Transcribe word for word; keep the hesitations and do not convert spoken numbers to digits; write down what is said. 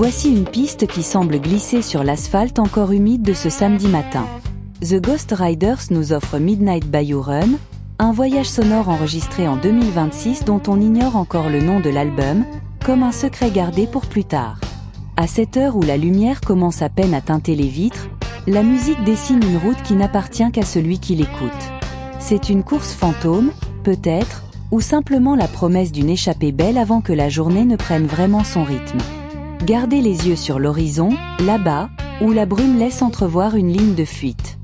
Voici une piste qui semble glisser sur l'asphalte encore humide de ce samedi matin. The Ghost Riders nous offre Midnight Bayou Run, un voyage sonore enregistré en deux mille vingt-six dont on ignore encore le nom de l'album, comme un secret gardé pour plus tard. À cette heure où la lumière commence à peine à teinter les vitres, la musique dessine une route qui n'appartient qu'à celui qui l'écoute. C'est une course fantôme, peut-être, ou simplement la promesse d'une échappée belle avant que la journée ne prenne vraiment son rythme. Gardez les yeux sur l'horizon, là-bas, où la brume laisse entrevoir une ligne de fuite.